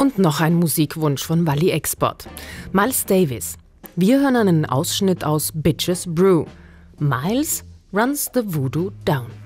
Und noch ein Musikwunsch von Wally Export. Miles Davis. Wir hören einen Ausschnitt aus Bitches Brew. Miles runs the voodoo down.